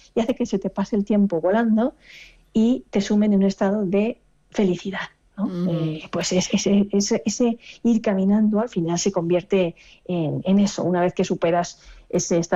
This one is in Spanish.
y hace que se te pase el tiempo volando y te sumen en un estado de felicidad, ¿no? Pues ese ir caminando al final se convierte en eso. Una vez que superas ese estado